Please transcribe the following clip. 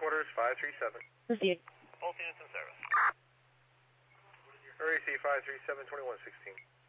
headquarters, 537. Received. Both units in service. RAC 537, 2116.